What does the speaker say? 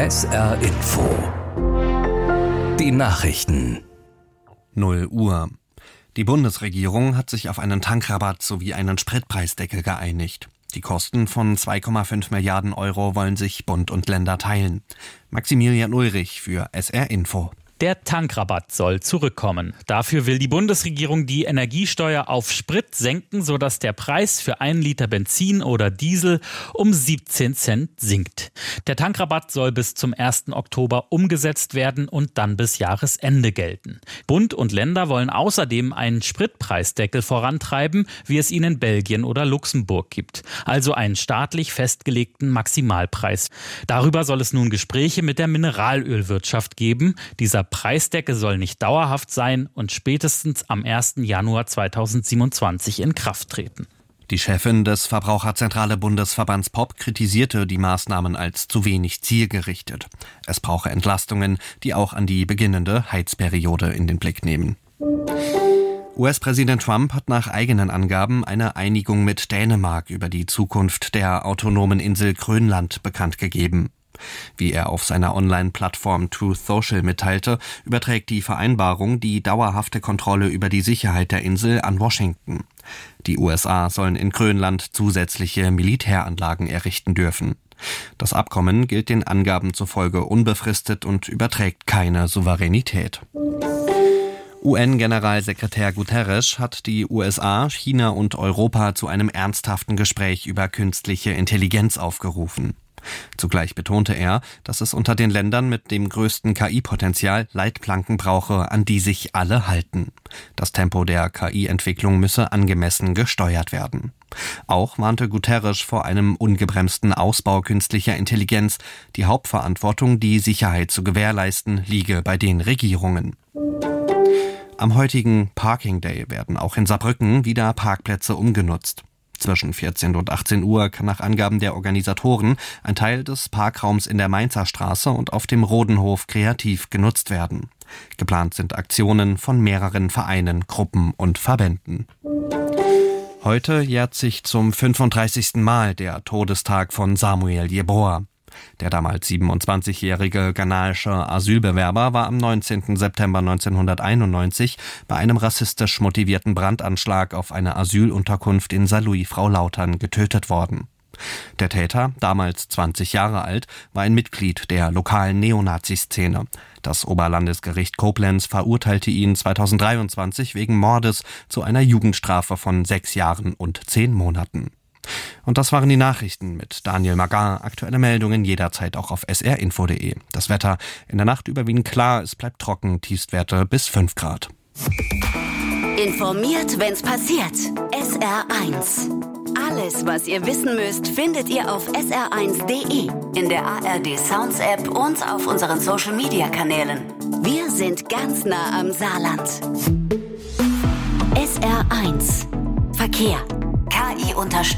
SR Info. Die Nachrichten. 0 Uhr. Die Bundesregierung hat sich auf einen Tankrabatt sowie einen Spritpreisdeckel geeinigt. Die Kosten von 2,5 Milliarden Euro wollen sich Bund und Länder teilen. Maximilian Ulrich für SR Info. Der Tankrabatt soll zurückkommen. Dafür will die Bundesregierung die Energiesteuer auf Sprit senken, sodass der Preis für 1 Liter Benzin oder Diesel um 17 Cent sinkt. Der Tankrabatt soll bis zum 1. Oktober umgesetzt werden und dann bis Jahresende gelten. Bund und Länder wollen außerdem einen Spritpreisdeckel vorantreiben, wie es ihn in Belgien oder Luxemburg gibt. Also einen staatlich festgelegten Maximalpreis. Darüber soll es nun Gespräche mit der Mineralölwirtschaft geben. Dieser Preisdeckel soll nicht dauerhaft sein und spätestens am 1. Januar 2027 in Kraft treten. Die Chefin des Verbraucherzentrale Bundesverbands POP kritisierte die Maßnahmen als zu wenig zielgerichtet. Es brauche Entlastungen, die auch an die beginnende Heizperiode in den Blick nehmen. US-Präsident Trump hat nach eigenen Angaben eine Einigung mit Dänemark über die Zukunft der autonomen Insel Grönland bekannt gegeben. Wie er auf seiner Online-Plattform Truth Social mitteilte, überträgt die Vereinbarung die dauerhafte Kontrolle über die Sicherheit der Insel an Washington. Die USA sollen in Grönland zusätzliche Militäranlagen errichten dürfen. Das Abkommen gilt den Angaben zufolge unbefristet und überträgt keine Souveränität. UN-Generalsekretär Guterres hat die USA, China und Europa zu einem ernsthaften Gespräch über künstliche Intelligenz aufgerufen. Zugleich betonte er, dass es unter den Ländern mit dem größten KI-Potenzial Leitplanken brauche, an die sich alle halten. Das Tempo der KI-Entwicklung müsse angemessen gesteuert werden. Auch warnte Guterres vor einem ungebremsten Ausbau künstlicher Intelligenz. Die Hauptverantwortung, die Sicherheit zu gewährleisten, liege bei den Regierungen. Am heutigen Parking Day werden auch in Saarbrücken wieder Parkplätze umgenutzt. Zwischen 14 und 18 Uhr kann nach Angaben der Organisatoren ein Teil des Parkraums in der Mainzer Straße und auf dem Rodenhof kreativ genutzt werden. Geplant sind Aktionen von mehreren Vereinen, Gruppen und Verbänden. Heute jährt sich zum 35. Mal der Todestag von Samuel Yeboah. Der damals 27-jährige ghanaische Asylbewerber war am 19. September 1991 bei einem rassistisch motivierten Brandanschlag auf eine Asylunterkunft in Saarlouis-Frau-Lautern getötet worden. Der Täter, damals 20 Jahre alt, war ein Mitglied der lokalen Neonazi-Szene. Das Oberlandesgericht Koblenz verurteilte ihn 2023 wegen Mordes zu einer Jugendstrafe von 6 Jahren und 10 Monaten. Und das waren die Nachrichten mit Daniel Magar. Aktuelle Meldungen jederzeit auch auf srinfo.de. Das Wetter in der Nacht überwiegend klar, es bleibt trocken, Tiefstwerte bis 5 Grad. Informiert, wenn's passiert. SR1. Alles, was ihr wissen müsst, findet ihr auf sr1.de, in der ARD Sounds App und auf unseren Social Media Kanälen. Wir sind ganz nah am Saarland. SR1. Verkehr. KI unterstützt.